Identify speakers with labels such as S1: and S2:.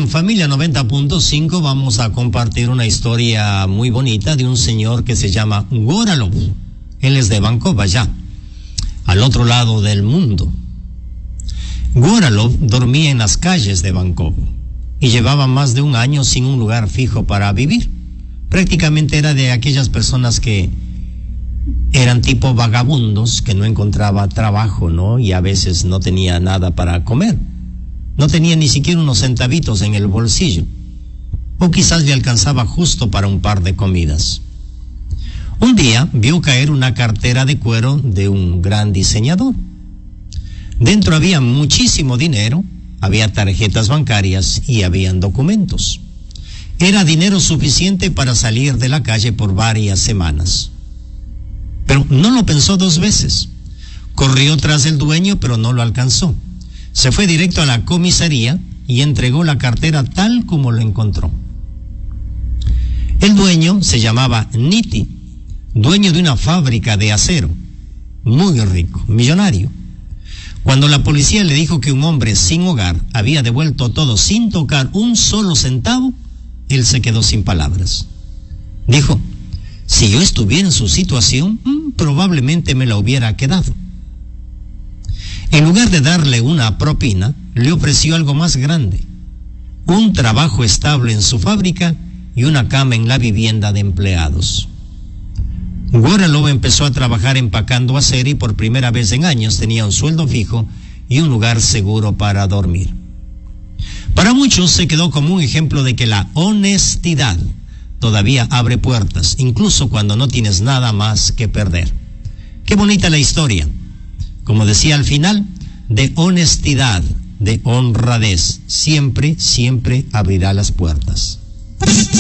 S1: en Familia 90.5 vamos a compartir una historia muy bonita de un señor que se llama Goralov. Él es de Bangkok, allá, al otro lado del mundo. Goralov dormía en las calles de Bangkok y llevaba más de un año sin un lugar fijo para vivir. Prácticamente era de aquellas personas que eran tipo vagabundos, que no encontraba trabajo, ¿no? Y a veces no tenía nada para comer. No tenía ni siquiera unos centavitos en el bolsillo. O quizás le alcanzaba justo para un par de comidas. Un día vio caer una cartera de cuero de un gran diseñador. Dentro había muchísimo dinero, había tarjetas bancarias y habían documentos. Era dinero suficiente para salir de la calle por varias semanas. Pero no lo pensó dos veces. Corrió tras el dueño, pero no lo alcanzó. Se fue directo a la comisaría y entregó la cartera tal como lo encontró. El dueño se llamaba Niti, dueño de una fábrica de acero, muy rico, millonario. Cuando la policía le dijo que un hombre sin hogar había devuelto todo sin tocar un solo centavo, él se quedó sin palabras. Dijo, si yo estuviera en su situación, probablemente me la hubiera quedado. En lugar de darle una propina, le ofreció algo más grande, un trabajo estable en su fábrica y una cama en la vivienda de empleados. Goralov empezó a trabajar empacando acero y por primera vez en años tenía un sueldo fijo y un lugar seguro para dormir. Para muchos se quedó como un ejemplo de que la honestidad todavía abre puertas, incluso cuando no tienes nada más que perder. Qué bonita la historia. Como decía al final, de honestidad, de honradez, siempre, siempre abrirá las puertas.